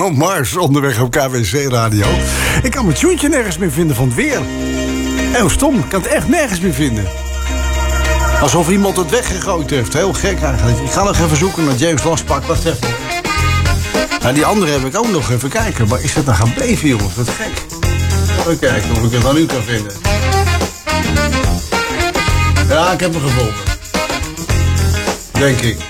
Bruno Mars onderweg op KBC Radio. Ik kan mijn tuentje nergens meer vinden van het weer. Heel stom, ik kan het echt nergens meer vinden. Alsof iemand het weggegooid heeft. Heel gek eigenlijk. Ik ga nog even zoeken naar James Lastpak. Wacht even. Nou, die andere heb ik ook nog even kijken. Waar is het nou gebleven, jongens? Wat gek. Even kijken of ik het aan u kan vinden. Ja, ik heb hem gevonden. Denk ik.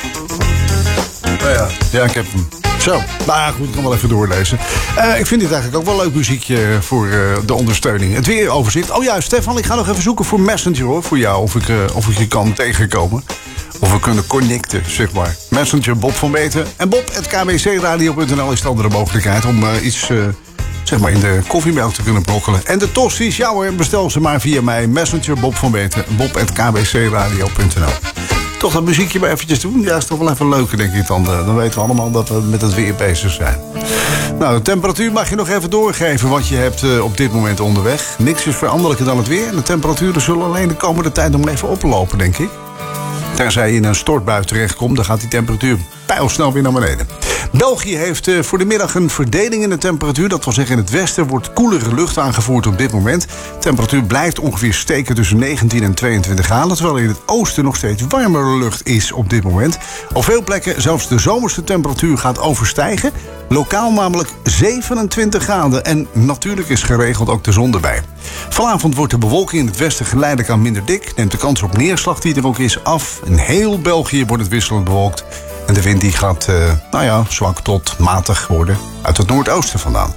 Nou ja, ik heb hem. Zo, nou ja, goed, ik kan wel even doorlezen. Ik vind dit eigenlijk ook wel leuk muziekje voor de ondersteuning. Het weeroverzicht. Oh ja, Stefan, ik ga nog even zoeken voor Messenger, hoor. Voor jou, of ik je kan tegenkomen. Of we kunnen connecten, zeg maar. Messenger, Bob van Beten. En bob@kbcradio.nl is de andere mogelijkheid om iets zeg maar in de koffiemelk te kunnen brokkelen. En de tosti's, ja hoor, bestel ze maar via mij. Messenger, Bob van Beten. bob@kbcradio.nl. Toch dat muziekje maar eventjes doen? Ja, is toch wel even leuk, denk ik dan. Dan weten we allemaal dat we met het weer bezig zijn. Nou, de temperatuur mag je nog even doorgeven wat je hebt op dit moment onderweg. Niks is veranderlijker dan het weer. De temperaturen zullen alleen de komende tijd nog even oplopen, denk ik. Tenzij je in een stortbui terechtkomt, dan gaat die temperatuur pijlsnel weer naar beneden. België heeft voor de middag een verdeling in de temperatuur. Dat wil zeggen, in het westen wordt koelere lucht aangevoerd op dit moment. De temperatuur blijft ongeveer steken tussen 19 en 22 graden... terwijl in het oosten nog steeds warmere lucht is op dit moment. Op veel plekken zelfs de zomerse temperatuur gaat overstijgen. Lokaal namelijk 27 graden. En natuurlijk is geregeld ook de zon erbij. Vanavond wordt de bewolking in het westen geleidelijk aan minder dik. Neemt de kans op neerslag die er ook is af. In heel België wordt het wisselend bewolkt. En de wind die gaat zwak tot matig worden uit het noordoosten vandaan.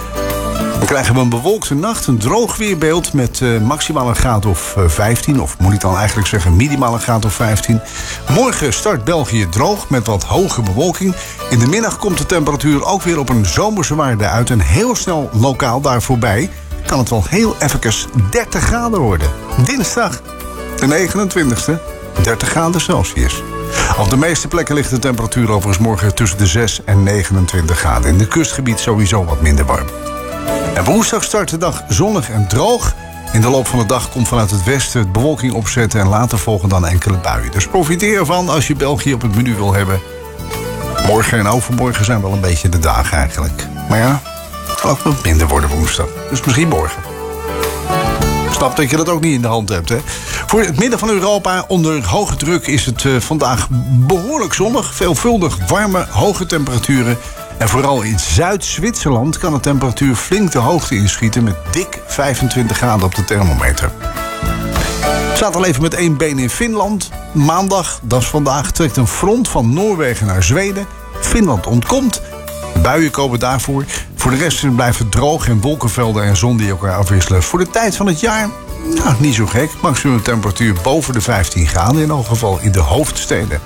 Dan krijgen we een bewolkte nacht, een droog weerbeeld met maximaal een graad of 15. Of moet ik dan eigenlijk zeggen minimaal een graad of 15. Morgen start België droog met wat hoge bewolking. In de middag komt de temperatuur ook weer op een zomerse waarde uit. En heel snel lokaal daar voorbij kan het wel heel even 30 graden worden. Dinsdag, de 29e, 30 graden Celsius. Op de meeste plekken ligt de temperatuur overigens morgen tussen de 6 en 29 graden. In de kustgebied sowieso wat minder warm. En woensdag start de dag zonnig en droog. In de loop van de dag komt vanuit het westen het bewolking opzetten en later volgen dan enkele buien. Dus profiteer ervan als je België op het menu wil hebben. Morgen en overmorgen zijn wel een beetje de dagen eigenlijk. Maar ja, het zal ook wat minder worden woensdag. Dus misschien morgen. Ik snap dat je dat ook niet in de hand hebt, hè? Voor het midden van Europa onder hoge druk is het vandaag behoorlijk zonnig. Veelvuldig warme, hoge temperaturen. En vooral in Zuid-Zwitserland kan de temperatuur flink de hoogte inschieten met dik 25 graden op de thermometer. Het staat al even met één been in Finland. Maandag, dat is vandaag, trekt een front van Noorwegen naar Zweden. Finland ontkomt. Buien komen daarvoor. Voor de rest blijft het droog en wolkenvelden en zon die elkaar afwisselen. Voor de tijd van het jaar, nou, niet zo gek. Maximum temperatuur boven de 15 graden, in elk geval in de hoofdsteden.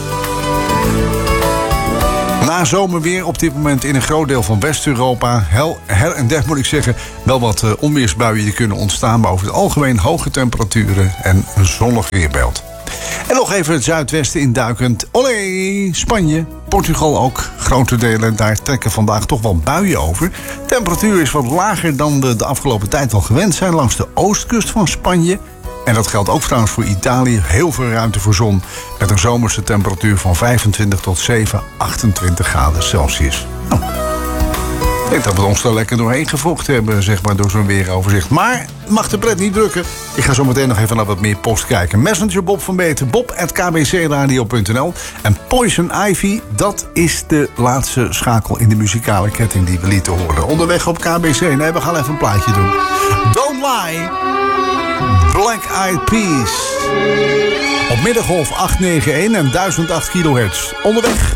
Na zomerweer op dit moment in een groot deel van West-Europa. Her en der moet ik zeggen, wel wat onweersbuien die kunnen ontstaan. Maar over het algemeen hoge temperaturen en een zonnig weerbeeld. En nog even het zuidwesten induikend. Olé, Spanje, Portugal ook. Grote delen, daar trekken vandaag toch wel buien over. Temperatuur is wat lager dan de afgelopen tijd al gewend zijn langs de oostkust van Spanje. En dat geldt ook trouwens voor Italië. Heel veel ruimte voor zon. Met een zomerse temperatuur van 25 tot 28 graden Celsius. Nou, ik denk dat we ons er lekker doorheen gevochten hebben, zeg maar, door zo'n weeroverzicht. Maar mag de pret niet drukken. Ik ga zo meteen nog even naar wat meer post kijken. Messenger Bob van Beten, bob@kbcradio.nl. En Poison Ivy, dat is de laatste schakel in de muzikale ketting die we lieten horen. Onderweg op KBC. Nee, we gaan even een plaatje doen. Don't Lie. Black Eyed Peas. Op middengolf 891 en 1008 kilohertz. Onderweg